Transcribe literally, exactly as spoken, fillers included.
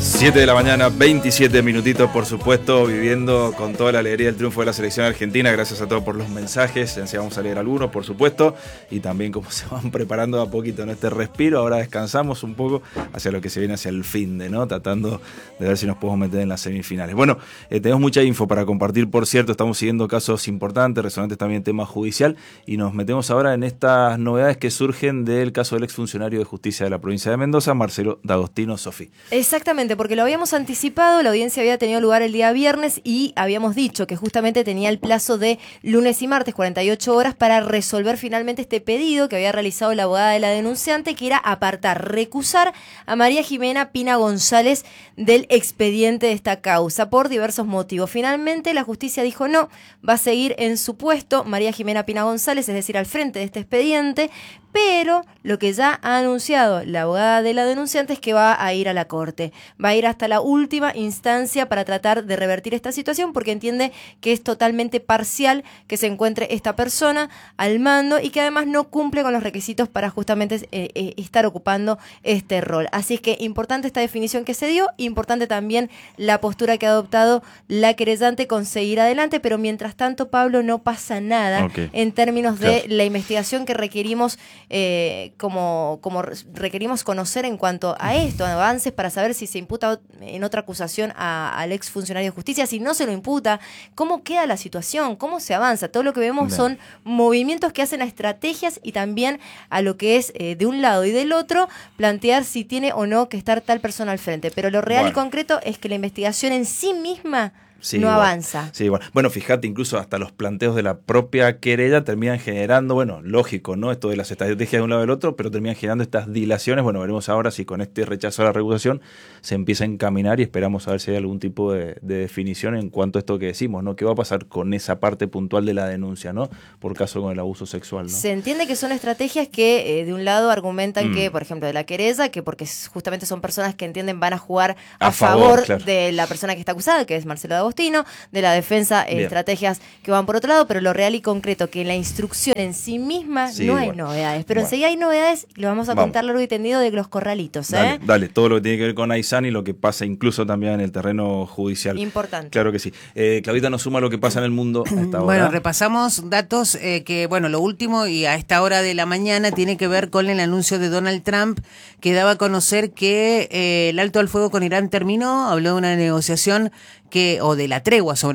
siete de la mañana, veintisiete minutitos, por supuesto, viviendo con toda la alegría el triunfo de la selección argentina. Gracias a todos por los mensajes, ya vamos a leer algunos, por supuesto, y también cómo se van preparando a poquito en este respiro. Ahora descansamos un poco hacia lo que se viene hacia el fin de, ¿no? Tratando de ver si nos podemos meter en las semifinales. Bueno, eh, tenemos mucha info para compartir, por cierto, estamos siguiendo casos importantes, resonantes también tema judicial, y nos metemos ahora en estas novedades que surgen del caso del exfuncionario de justicia de la provincia de Mendoza, Marcelo D'Agostino. Sofí. Exactamente, porque lo habíamos anticipado, la audiencia había tenido lugar el día viernes y habíamos dicho que justamente tenía el plazo de lunes y martes, cuarenta y ocho horas, para resolver finalmente este pedido que había realizado la abogada de la denunciante, que era apartar, recusar a María Jimena Pina González del expediente de esta causa por diversos motivos. Finalmente la justicia dijo no, va a seguir en su puesto María Jimena Pina González, es decir, al frente de este expediente, pero lo que ya ha anunciado la abogada de la denunciante es que va a ir a la corte, va a ir hasta la última instancia para tratar de revertir esta situación, porque entiende que es totalmente parcial que se encuentre esta persona al mando y que además no cumple con los requisitos para justamente eh, eh, estar ocupando este rol. Así es que importante esta definición que se dio, importante también la postura que ha adoptado la querellante con seguir adelante, pero mientras tanto, Pablo, no pasa nada okay. en términos de claro. la investigación que requerimos Eh, como, como requerimos conocer en cuanto a esto, avances para saber si se imputa en otra acusación a, al ex funcionario de justicia, si no se lo imputa, cómo queda la situación, cómo se avanza. Todo lo que vemos Bien. son movimientos que hacen a estrategias y también a lo que es eh, de un lado y del otro plantear si tiene o no que estar tal persona al frente. Pero lo real bueno. y concreto es que la investigación en sí misma Sí, no igual. avanza. Sí, bueno. bueno, fíjate, incluso hasta los planteos de la propia querella terminan generando, bueno, lógico, ¿no? Esto de las estrategias de un lado del otro, pero terminan generando estas dilaciones. Bueno, veremos ahora si con este rechazo a la recusación se empieza a encaminar y esperamos a ver si hay algún tipo de, de definición en cuanto a esto que decimos, ¿no? ¿Qué va a pasar con esa parte puntual de la denuncia, ¿no? Por caso con el abuso sexual, ¿no? Se entiende que son estrategias que, eh, de un lado, argumentan mm. que, por ejemplo, de la querella, que porque justamente son personas que entienden van a jugar a, a favor, favor claro. de la persona que está acusada, que es Marcelo D'Agostino, de la defensa, eh, estrategias que van por otro lado, pero lo real y concreto, que en la instrucción en sí misma sí, no hay bueno. novedades. Pero bueno. enseguida hay novedades y lo vamos a vamos. contar largo y tendido de los corralitos. ¿eh? Dale, dale, todo lo que tiene que ver con Aysán y lo que pasa incluso también en el terreno judicial. Importante. Claro que sí. Eh, Claudita nos suma lo que pasa en el mundo a esta hora. Bueno, repasamos datos eh, que, bueno, lo último y a esta hora de la mañana tiene que ver con el anuncio de Donald Trump, que daba a conocer que eh, el alto al fuego con Irán terminó, habló de una negociación que, o de la tregua sobre